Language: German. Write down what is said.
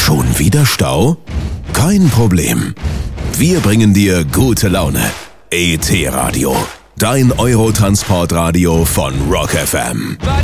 Schon wieder Stau? Kein Problem. Wir bringen dir gute Laune. ET Radio, dein Eurotransportradio von Rock FM.